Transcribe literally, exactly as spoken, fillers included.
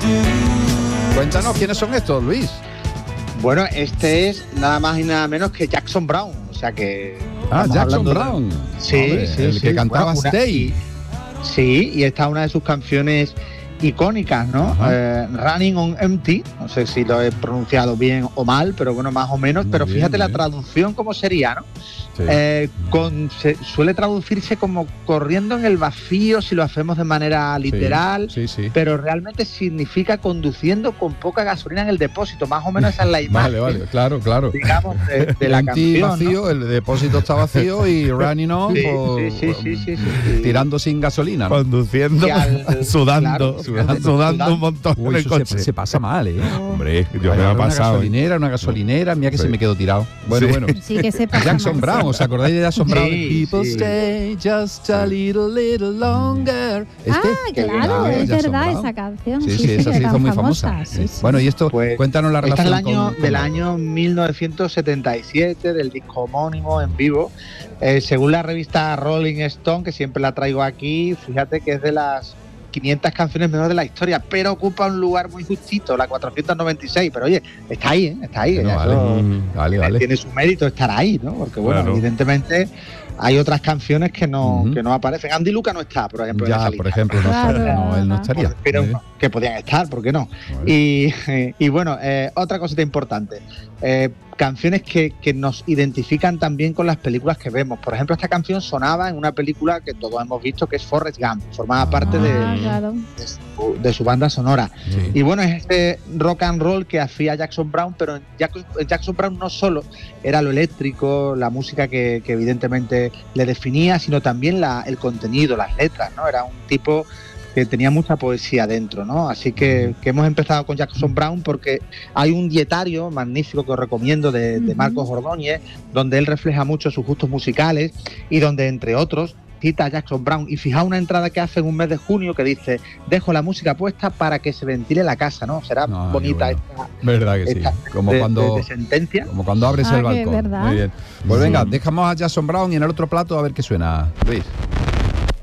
Cuéntanos quiénes son estos, Luis. Bueno, este es nada más y nada menos que Jackson Browne, o sea que... Ah, Jackson Browne. De... Sí, Hombre, sí, el sí. que cantaba Bueno, una... Stay. Sí, y esta es una de sus canciones icónicas, ¿no? Eh, Running on Empty, no sé si lo he pronunciado bien o mal, pero bueno, más o menos. Muy pero bien, fíjate bien. La traducción cómo sería, ¿no? Sí. Eh, con, se, suele traducirse como corriendo en el vacío si lo hacemos de manera literal, sí, sí, sí. Pero realmente significa conduciendo con poca gasolina en el depósito, más o menos esa es la imagen. Vale, vale, claro, claro. Digamos, de, de la canción, vacío, ¿no? El depósito está vacío y running on, sí, por, sí, sí, sí, sí, sí. tirando sin gasolina, ¿no? Conduciendo, al, sudando, claro, sudando, sudando un montón. Uy, en el coche. Se, se pasa mal, ¿eh? Hombre, yo me ha pasado. Una gasolinera, una gasolinera, mira que sí. Se me quedó tirado. Bueno, sí. bueno. Sí, que se pasa Jackson Browne, ¿os acordáis de Jackson Browne? Sí, People sí. stay just a little, little longer. ¿Este? Ah, claro, ah, es verdad Brown. Esa canción. Sí, sí, sí, sí esa se hizo muy famosa. famosa. Sí, sí. Bueno, y esto, pues, cuéntanos la relación. Esta es del año, con, con del año mil novecientos setenta y siete, del disco homónimo en vivo. Eh, según la revista Rolling Stone, que siempre la traigo aquí, fíjate que es de las quinientas canciones mejores de la historia, pero ocupa un lugar muy justito, la cuatrocientos noventa y seis, pero oye, está ahí, ¿eh? Está ahí, no, vale, eso, vale, vale. Tiene su mérito estar ahí, ¿no? Porque bueno, claro. Evidentemente hay otras canciones que no, uh-huh. que no aparecen. Andy Luca no está, por ejemplo. Ya, en esa por lista. ejemplo, no, claro, no, él no estaría. Pero que podían estar, ¿por qué no? Vale. Y, y bueno, eh, otra cosita importante. Eh, canciones que, que nos identifican también con las películas que vemos. Por ejemplo, esta canción sonaba en una película que todos hemos visto, que es Forrest Gump. Formaba ah, parte de, claro. de, su, de su banda sonora. Sí. Y bueno, es este rock and roll que hacía Jackson Browne, pero en Jackson, Jackson Browne no solo era lo eléctrico, la música que, que evidentemente le definía, sino también la, el contenido, las letras, ¿no? Era un tipo que tenía mucha poesía dentro, ¿no? Así que, que hemos empezado con Jackson Browne porque hay un dietario magnífico que os recomiendo de, de Marcos Ordóñez, donde él refleja mucho sus gustos musicales y donde, entre otros, cita a Jackson Browne. Y fijaos una entrada que hace en un mes de junio que dice: dejo la música puesta para que se ventile la casa, ¿no? Será no, bonita esta, verdad que esta sí. Como de, cuando, de, de sentencia. Como cuando abres ah, el balcón. ¿verdad? Muy bien. Pues sí. venga, dejamos a Jackson Browne y en el otro plato a ver qué suena. Luis.